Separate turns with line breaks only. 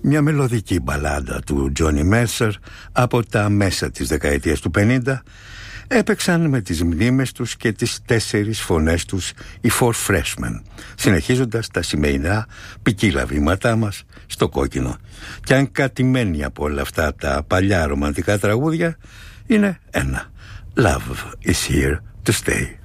Μια μελωδική μπαλάντα του Τζόνι Μέρσερ από τα μέσα της δεκαετίας του 50 έπαιξαν με τις μνήμες τους και τις 4 φωνές τους οι Four Freshmen, συνεχίζοντας τα σημερινά ποικίλα βήματά μας στο κόκκινο. Και αν κάτι μένει από όλα αυτά τα παλιά ρομαντικά τραγούδια είναι ένα: Love is here to stay.